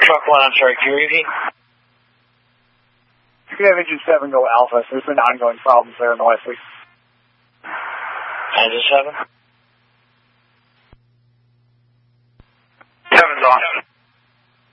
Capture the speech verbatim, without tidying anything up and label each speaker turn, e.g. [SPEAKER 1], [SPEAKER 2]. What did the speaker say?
[SPEAKER 1] Truck one, I'm sorry, can you repeat?
[SPEAKER 2] You can have engine seven go alpha, so there's been ongoing problems there in the last week.
[SPEAKER 1] Engine seven?
[SPEAKER 3] Seven's on.